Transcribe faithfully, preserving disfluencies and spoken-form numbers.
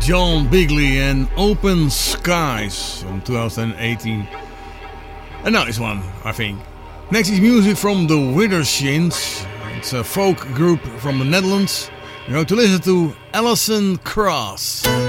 John Bigley and Open Skies from twenty eighteen. A nice one, I think. Next is music from the Widdershins. It's a folk group from the Netherlands. We're going to listen to Alison Krauss.